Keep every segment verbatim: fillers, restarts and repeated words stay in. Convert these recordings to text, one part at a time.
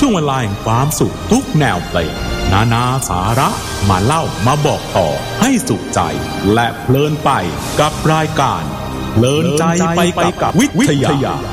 ช่วงเวลาแห่งความสุขทุกแนวเพลงนานาสาระมาเล่ามาบอกต่อให้สุขใจและเพลินไปกับรายการเพลินใจไปกับวิทยา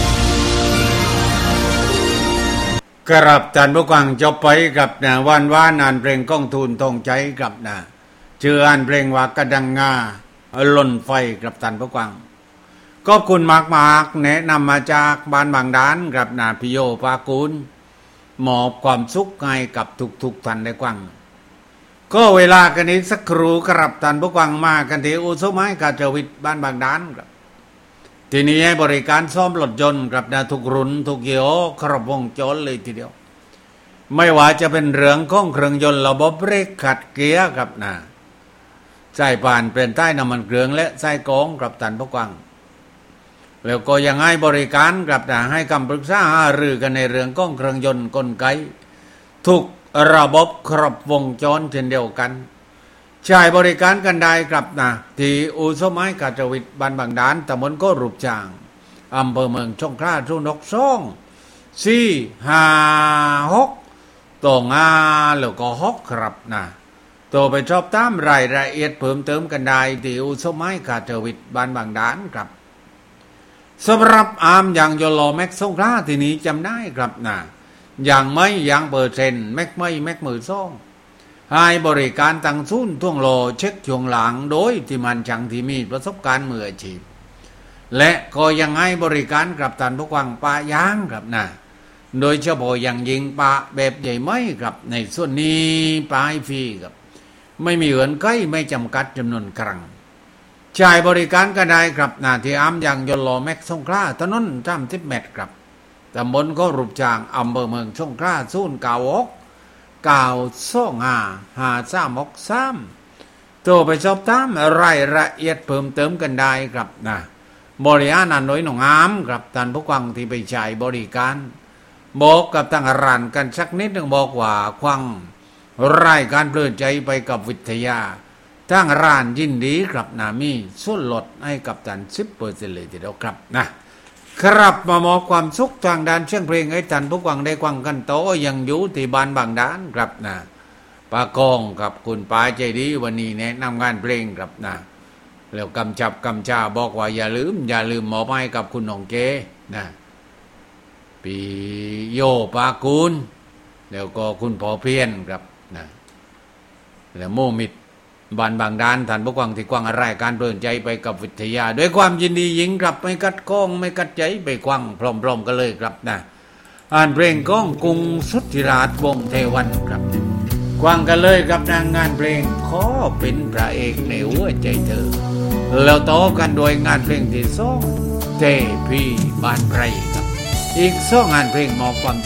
กราบท่านผู้ฟังจบไปกับนะวันว่านอ่านเพลงก้องทูลทองใจกับนะชื่ออ่านเพลงว่ากระดังงาหล่นไฟกับท่านผู้ฟังขอบคุณมากๆแนะนำมาจากบ้านบางดานกับนะพิโยปากูลมอบความสุขให้กับทุกๆท่านได้ฟังก็เวลากันนี้สักครู่กับท่านผู้ฟังมากันที่อุสมัยกาจวิทย์บ้านบางดานครับทีนี้ให้บริการซ่อมรถยนต์กับนะทุกรุ่นทุกยี่ห้อครบวงจรเลยทีเดียวไม่ว่าจะเป็นเรื่องของเครื่องยนต์ระบบเบรกขัดเกียร์กับนะใส่ผ่านเป็นใต้น้ำมันเครื่องและใส่กองกับท่านผู้ฟังแล้วก็ยังให้บริการกับนะให้คำปรึกษาหารือกันในเรื่องของเครื่องยนต์กลไกทุกระบบครบวงจรเช่นเดียวกันใช้บริการกันได้ครับนะที่อู่สมัยกาจวิทย์บ้านบางดานตำบลโครูปจางอำเภอเมืองสงขลาศูนย์หกสองสี่ห้าหกตรงอาแล้วก็หกครับนะโทรไปสอบถามรายละเอียดเพิ่มเติมกันได้ที่อู่สมัยกาจวิทย์บ้านบางดานครับสำหรับอาร์มอย่างยโลแม็กสงขลาที่นี้จำได้ครับนะอย่างไม่อย่างเปอร์เซ็นต์แม็กไม่แม็กมือซ่องให้บริการตั้งศูนย์ท่วงโลเช็คช่วงหลังโดยที่มันจังที่มีประสบการณ์มืออาชีพและก็ยังให้บริการกับท่านผู้ฟังปะยางครับนะโดยเฉพาะอย่างยิ่งปะแบบใหญ่ไม้ครับในส่วนนี้ปะให้ฟรีครับไม่มีเหือนไขไม่จำกัดจำนวนครั้งใช้บริการก็ได้ครับนะที่อาร์มอย่างยโลแม็กสงขลาถนนสามสิบเมตรครับตำบลก็รูปจางอำเภอเมืองสงขลาศูนย์เก้าหกเก้าสองห้าห้าสามหกสามโทรไปสอบถามรายละเอียดเพิ่มเติมกันได้ครับนะบริการอันน้อยหนองอามครับท่านผู้ฟังที่ไปใช้บริการบอกกับทางร้านกันสักนิดหนึ่งบอกว่าควังรายการเพลินใจไปกับวิทยาทางร้านยินดีครับนะมีส่วนลดให้กับท่าน สิบเปอร์เซ็นต์ เลยทีเดียวครับนะครับมามอบความสุขทางด้านเสียงเพลงให้ท่านผู้ฟังได้ฟังกันโตยังอยู่ที่บ้านบางดานครับนะปากองกับคุณป้าใจดีวันนี้แนะนำงานเพลงครับนะแล้วกำจับกำชาบอกว่าอย่าลืมอย่าลืมมอบให้กับคุณหนองเกนะปีโยปากูลแล้วก็คุณพอเพียนครับนะแล้วโมมิดบ้านบางดานท่านผู้ฟังที่กว้างอะไรการเพลินใจไปกับวิทยาด้วยความยินดียิ่งครับไม่กัดก้องไม่กัดใจไปกว้างพร้อมๆกันเลยครับนะอ่านเพลงก้องกรุงสุทธิราชวงศ์เทวันครับกว้างกันเลยครับนางงานเพลงขอเป็นพระเอกในหัวใจเธอแล้วต่อกันโดยงานเพลงที่สองเทพีบ้านไพรครับอีกสองงานเพลงมอบความ